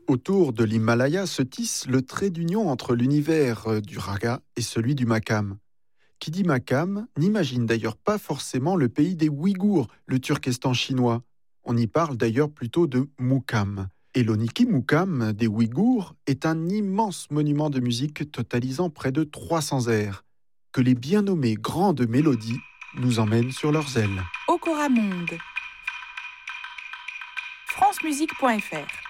Autour de l'Himalaya se tisse le trait d'union entre l'univers du raga et celui du makam. Qui dit makam n'imagine d'ailleurs pas forcément le pays des Ouïghours, le Turkestan chinois. On y parle d'ailleurs plutôt de Mukam. Et l'Oniki Mukam des Ouïghours est un immense monument de musique totalisant près de 300 airs, que les bien nommées grandes mélodies nous emmènent sur leurs ailes. Okora Monde. francemusique.fr